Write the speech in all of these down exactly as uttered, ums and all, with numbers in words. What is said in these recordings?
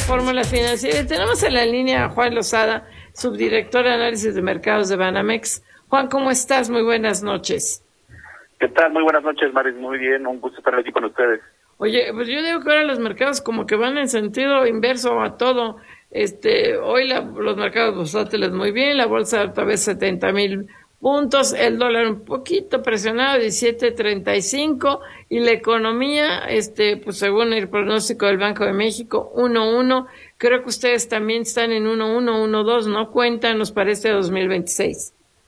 Fórmula Financiera. Y tenemos en la línea a Juan Lozada, subdirector de análisis de mercados de Banamex. Juan, ¿cómo estás? Muy buenas noches. ¿Qué tal? Muy buenas noches, Maris. Muy bien, un gusto estar aquí con ustedes. Oye, pues yo digo que ahora los mercados como que van en sentido inverso a todo. Este, hoy la, los mercados bursátiles muy bien, la bolsa otra vez setenta mil puntos, el dólar un poquito presionado, diecisiete treinta y cinco, y la economía, este, pues según el pronóstico del Banco de México, uno uno. Creo que ustedes también están en uno uno, uno dos, ¿no? Cuéntanos para este dos mil veintiséis.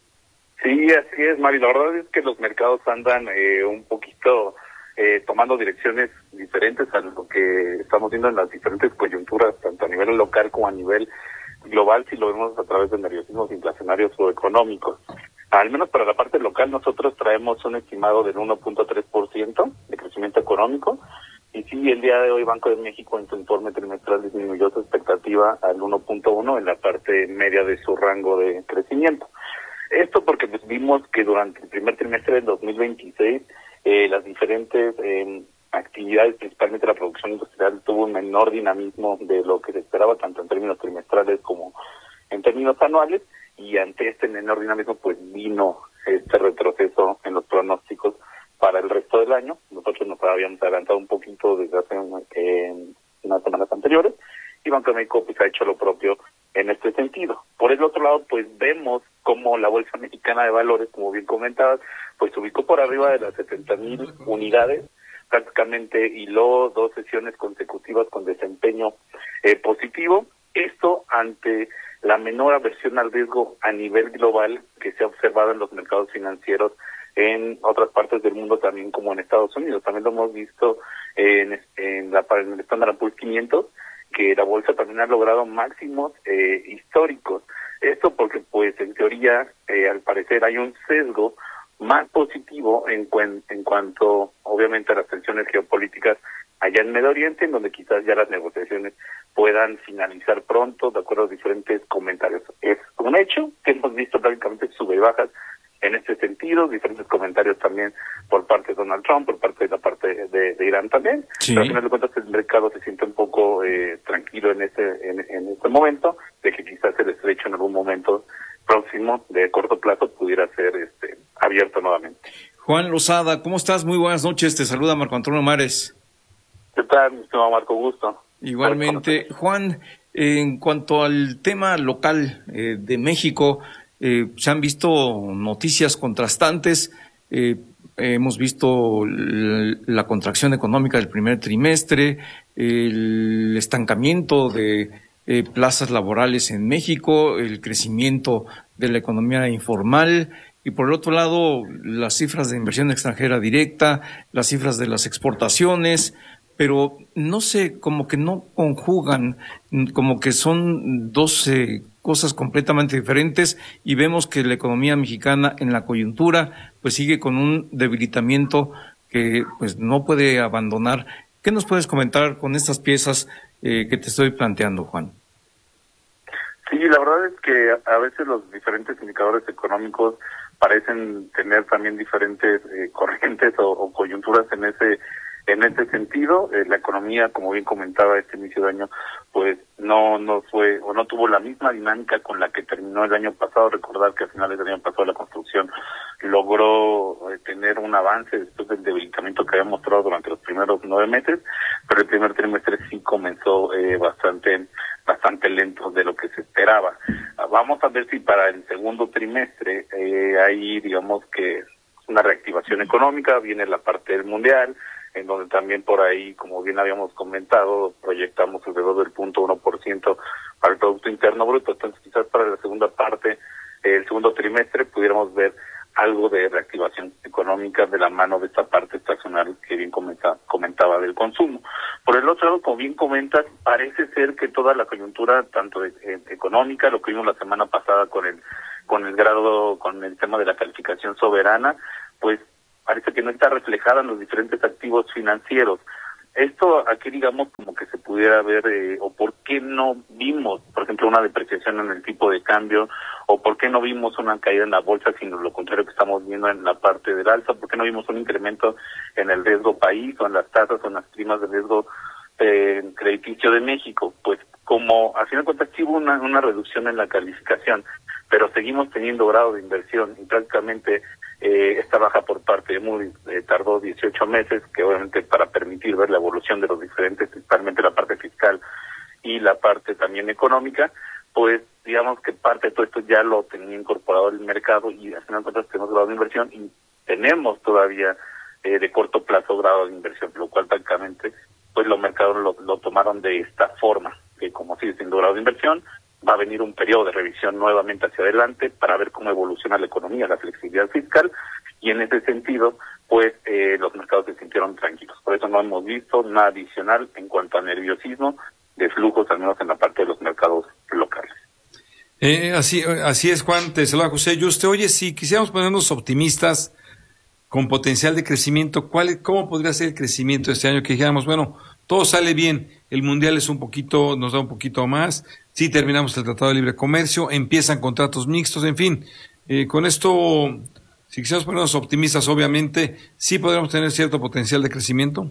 Sí, así es, Mari. La verdad es que los mercados andan eh, un poquito eh, tomando direcciones diferentes a lo que estamos viendo en las diferentes coyunturas, tanto a nivel local como a nivel global, si lo vemos a través de nerviosismos inflacionarios o económicos. Al menos para la parte local, nosotros traemos un estimado del uno punto tres por ciento de crecimiento económico. Y sí, el día de hoy Banco de México en su informe trimestral disminuyó su expectativa al uno punto uno en la parte media de su rango de crecimiento. Esto porque pues, vimos que durante el primer trimestre del dos mil veintiséis eh, las diferentes eh, actividades, principalmente la producción industrial, tuvo un menor dinamismo de lo que se esperaba, tanto en términos trimestrales como en términos anuales, y ante este menor dinamismo pues vino este retroceso en los pronósticos para el resto del año. Nosotros nos habíamos adelantado un poquito desde hace eh, unas semanas anteriores, y Banco de México pues ha hecho lo propio en este sentido. Por el otro lado, pues vemos como la Bolsa Mexicana de Valores, como bien comentabas, pues se ubicó por arriba de las setenta mil unidades, prácticamente hiló dos sesiones consecutivas con desempeño eh, positivo. Esto ante la menor aversión al riesgo a nivel global que se ha observado en los mercados financieros en otras partes del mundo, también como en Estados Unidos. También lo hemos visto en, en, la, en el Standard and Poor's quinientos, que la bolsa también ha logrado máximos eh, históricos. Esto porque, pues, en teoría, eh, al parecer hay un sesgo más positivo en, cuen, en cuanto, obviamente, a las tensiones geopolíticas allá en Medio Oriente, en donde quizás ya las negociaciones puedan finalizar pronto, de acuerdo a diferentes comentarios. Es un hecho que hemos visto prácticamente sube y bajas en este sentido, diferentes comentarios también por parte de Donald Trump, por parte de la parte de, de Irán también, sí. Pero al final de cuentas el mercado se siente un poco eh, tranquilo en este en, en este momento, de que quizás el estrecho en algún momento próximo, de corto plazo, pudiera ser este abierto nuevamente. Juan Lozada, ¿cómo estás? Muy buenas noches, te saluda Marco Antonio Mares. ¿Qué tal, mi estimado Marco? Gusto. Igualmente. Juan, en cuanto al tema local eh, de México, Eh, se han visto noticias contrastantes, eh, hemos visto l- la contracción económica del primer trimestre, el estancamiento de eh, plazas laborales en México, el crecimiento de la economía informal, y por el otro lado las cifras de inversión extranjera directa, las cifras de las exportaciones, pero no sé, como que no conjugan, como que son dos eh, cosas completamente diferentes, y vemos que la economía mexicana en la coyuntura pues sigue con un debilitamiento que pues no puede abandonar. ¿Qué nos puedes comentar con estas piezas eh, que te estoy planteando, Juan? Sí, la verdad es que a veces los diferentes indicadores económicos parecen tener también diferentes eh, corrientes o, o coyunturas en ese En ese sentido. Eh, la economía, como bien comentaba, este inicio de año, pues no no fue o no tuvo la misma dinámica con la que terminó el año pasado. Recordar que a finales del año pasado la construcción logró eh, tener un avance después del debilitamiento que había mostrado durante los primeros nueve meses, pero el primer trimestre sí comenzó eh, bastante bastante lento de lo que se esperaba. Uh, vamos a ver si para el segundo trimestre eh, hay, digamos que una reactivación económica, viene la parte del mundial, en donde también por ahí, como bien habíamos comentado, proyectamos alrededor del punto uno por ciento para el Producto Interno Bruto. Entonces, quizás para la segunda parte, eh, el segundo trimestre, pudiéramos ver algo de reactivación económica de la mano de esta parte estacional que bien comenta, comentaba del consumo. Por el otro lado, como bien comentas, parece ser que toda la coyuntura, tanto de, eh, económica, lo que vimos la semana pasada con el con el grado, con el tema de la calificación soberana, pues parece que no está reflejada en los diferentes activos financieros. Esto aquí, digamos, como que se pudiera ver, eh, o por qué no vimos, por ejemplo, una depreciación en el tipo de cambio, o por qué no vimos una caída en la bolsa, sino lo contrario que estamos viendo en la parte del alza, por qué no vimos un incremento en el riesgo país, o en las tasas, o en las primas de riesgo eh, crediticio de México. Pues como al final de cuentas sí hubo una, una reducción en la calificación, pero seguimos teniendo grado de inversión y prácticamente eh, esta baja por parte de Moody's eh, tardó dieciocho meses, que obviamente para permitir ver la evolución de los diferentes, principalmente la parte fiscal y la parte también económica, pues digamos que parte de todo esto ya lo tenía incorporado el mercado y al final de cuentas tenemos grado de inversión y tenemos todavía eh, de corto plazo grado de inversión, lo cual prácticamente pues los mercados lo, lo tomaron de esta forma, que como sigue siendo grado de inversión, va a venir un periodo de revisión nuevamente hacia adelante para ver cómo evoluciona la economía, la flexibilidad fiscal, y en ese sentido, pues eh, los mercados se sintieron tranquilos. Por eso no hemos visto nada adicional en cuanto a nerviosismo de flujos, al menos en la parte de los mercados locales. Eh, así, así es, Juan, te saluda José Yuste. Oye, si quisiéramos ponernos optimistas con potencial de crecimiento, ¿cuál, cómo podría ser el crecimiento este año? Que dijéramos, bueno, todo sale bien, el mundial es un poquito, nos da un poquito más, sí terminamos el Tratado de Libre Comercio, empiezan contratos mixtos, en fin, eh, con esto, si quisiéramos ponernos optimistas, obviamente, sí podríamos tener cierto potencial de crecimiento.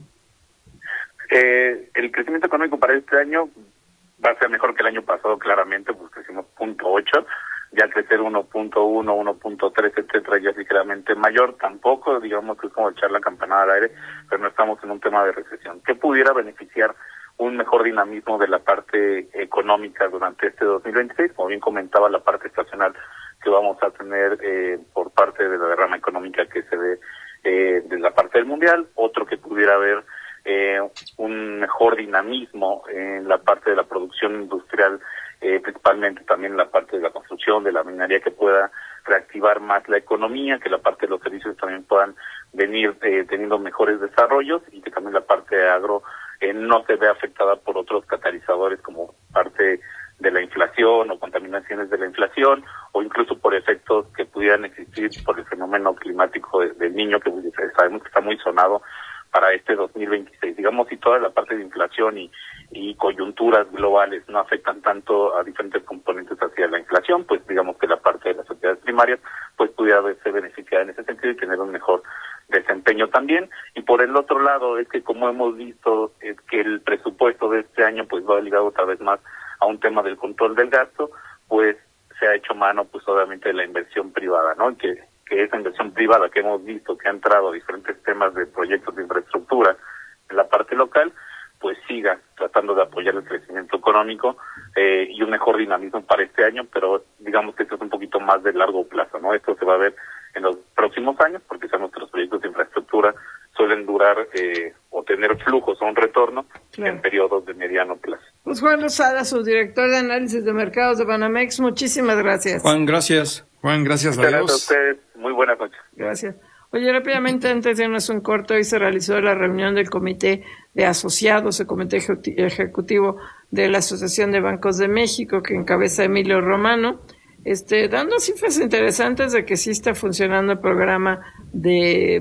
Eh, el crecimiento económico para este año va a ser mejor que el año pasado, claramente, pues crecimos punto ocho, ya crecer uno punto uno, uno punto tres, etcétera, ya es ligeramente mayor, tampoco, digamos que es como echar la campanada al aire, pero no estamos en un tema de recesión. ¿Qué pudiera beneficiar un mejor dinamismo de la parte económica durante este dos mil veintiséis? Como bien comentaba, la parte estacional que vamos a tener eh, por parte de la derrama económica que se ve eh, de la parte del mundial, otro que pudiera haber eh, un mejor dinamismo en la parte de la producción industrial, eh, principalmente también en la parte de la construcción, de la minería, que pueda reactivar más la economía, que la parte de los servicios también puedan venir eh, teniendo mejores desarrollos y que también la parte de agro eh, no se vea afectada por otros catalizadores como parte de la inflación o contaminaciones de la inflación o incluso por efectos que pudieran existir por el fenómeno climático de, del Niño, que sabemos que está muy sonado para este dos mil veintiséis. Digamos, si toda la parte de inflación y, y coyunturas globales no afectan tanto a diferentes componentes hacia la inflación, pues digamos que la parte de las actividades primarias pues pudiera verse beneficiada en ese sentido y tener un mejor desempeño también. Y por el otro lado es que, como hemos visto, es que el presupuesto de este año pues va ligado otra vez más a un tema del control del gasto, pues se ha hecho mano pues obviamente de la inversión privada, ¿no? Que que esa inversión privada que hemos visto que ha entrado a diferentes temas de proyectos de infraestructura en la parte local, pues siga tratando de apoyar el crecimiento económico eh, y un mejor dinamismo para este año, pero digamos que esto es un poquito más de largo plazo, ¿no? Esto se va a ver en los próximos años, porque sabemos que los proyectos de infraestructura suelen durar eh, o tener flujos o un retorno claro. en periodos de mediano plazo. Pues Juan Lozada, subdirector de análisis de mercados de Banamex, muchísimas gracias. Juan, gracias. Juan, gracias Muchas a Dios. Gracias a ustedes. Muy buenas noches. Gracias. Oye, rápidamente, antes de irnos un corto, hoy se realizó la reunión del Comité de Asociados, el Comité Ejecutivo de la Asociación de Bancos de México, que encabeza Emilio Romano, este, dando cifras interesantes de que sí está funcionando el programa de,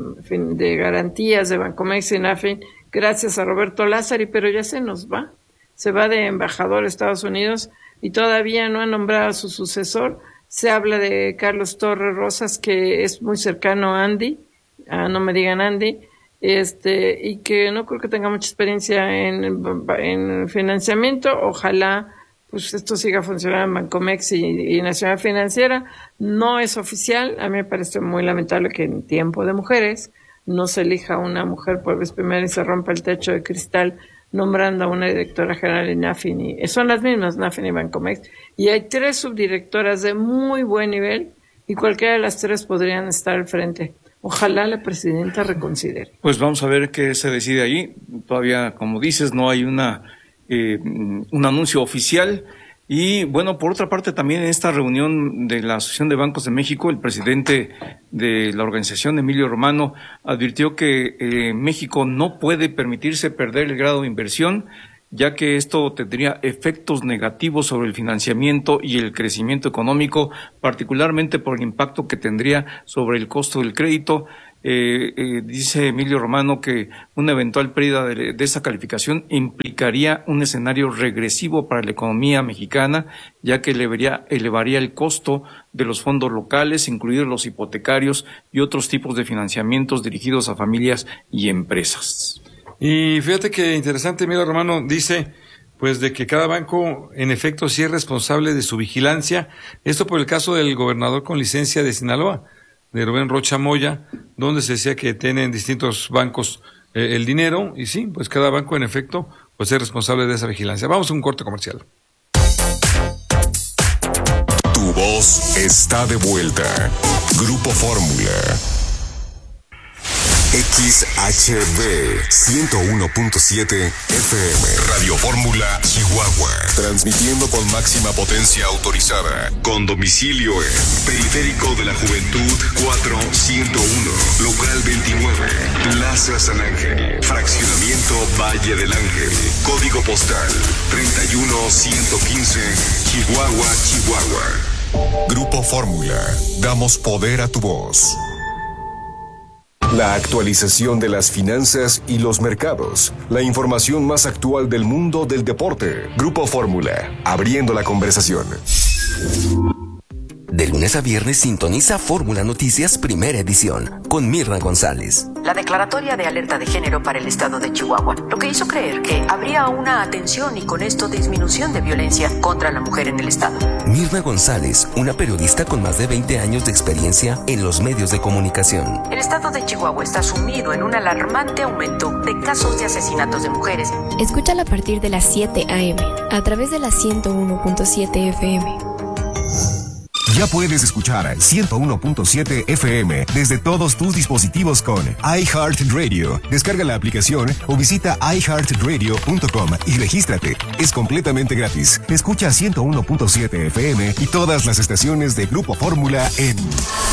de garantías de Bancomex y Nafin, gracias a Roberto Lázari, pero ya se nos va. Se va de embajador a Estados Unidos y todavía no ha nombrado a su sucesor. Se habla de Carlos Torres Rosas, que es muy cercano a Andy, a no me digan Andy, este, y que no creo que tenga mucha experiencia en, en financiamiento. Ojalá pues esto siga funcionando en Bancomex y, y Nacional Financiera. No es oficial. A mí me parece muy lamentable que en tiempo de mujeres no se elija una mujer por vez primera y se rompa el techo de cristal nombrando a una directora general en Nafin, y son las mismas, Nafin y Bancomex, y hay tres subdirectoras de muy buen nivel, y cualquiera de las tres podrían estar al frente. Ojalá la presidenta reconsidere. Pues vamos a ver qué se decide allí. Todavía, como dices, no hay una eh, un anuncio oficial. Y bueno, por otra parte, también en esta reunión de la Asociación de Bancos de México, el presidente de la organización, Emilio Romano, advirtió que eh, México no puede permitirse perder el grado de inversión, ya que esto tendría efectos negativos sobre el financiamiento y el crecimiento económico, particularmente por el impacto que tendría sobre el costo del crédito. Eh, eh, dice Emilio Romano que una eventual pérdida de, de esa calificación implicaría un escenario regresivo para la economía mexicana, ya que elevaría, elevaría el costo de los fondos locales, incluidos los hipotecarios y otros tipos de financiamientos dirigidos a familias y empresas. Y fíjate que interesante, Emilio Romano dice, pues de que cada banco en efecto sí es responsable de su vigilancia. Esto por el caso del gobernador con licencia de Sinaloa, de Rubén Rocha Moya, donde se decía que tienen distintos bancos eh, el dinero, y sí, pues cada banco en efecto pues es responsable de esa vigilancia. Vamos a un corte comercial. Tu voz está de vuelta. Grupo Fórmula. X H B ciento uno punto siete F M. Radio Fórmula Chihuahua. Transmitiendo con máxima potencia autorizada. Con domicilio en Periférico de la Juventud cuatro ciento uno. Local veintinueve. Plaza San Ángel. Fraccionamiento Valle del Ángel. Código postal treinta y uno ciento quince. Chihuahua, Chihuahua. Grupo Fórmula. Damos poder a tu voz. La actualización de las finanzas y los mercados. La información más actual del mundo del deporte. Grupo Fórmula. Abriendo la conversación. De lunes a viernes sintoniza Fórmula Noticias Primera Edición con Mirna González. La declaratoria de alerta de género para el estado de Chihuahua, lo que hizo creer que habría una atención y con esto disminución de violencia contra la mujer en el estado. Mirna González, una periodista con más de veinte años de experiencia en los medios de comunicación. El estado de Chihuahua está sumido en un alarmante aumento de casos de asesinatos de mujeres. Escúchala a partir de las siete a eme a través de la ciento uno punto siete F M. Ya puedes escuchar ciento uno punto siete F M desde todos tus dispositivos con iHeartRadio. Descarga la aplicación o visita i heart radio punto com y regístrate. Es completamente gratis. Escucha ciento uno punto siete F M y todas las estaciones de Grupo Fórmula en